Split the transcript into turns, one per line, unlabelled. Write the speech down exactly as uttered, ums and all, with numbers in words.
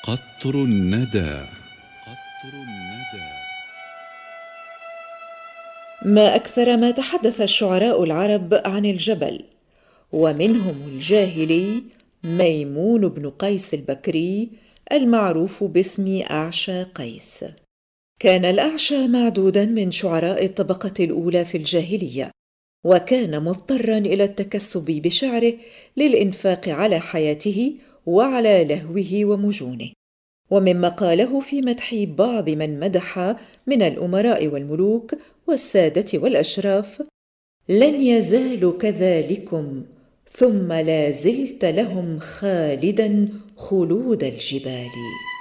قطر الندى. قطر الندى.
ما أكثر ما تحدث الشعراء العرب عن الجبل، ومنهم الجاهلي ميمون بن قيس البكري المعروف باسم أعشى قيس. كان الأعشى معدودا من شعراء الطبقة الأولى في الجاهلية، وكان مضطرا إلى التكسب بشعره للإنفاق على حياته وعلى لهوه ومجونه. ومما قاله في مدح بعض من مدح من الأمراء والملوك والسادة والأشراف: لن يزالوا كذلكم ثم لا زلت لهم خالدا خلود الجبال.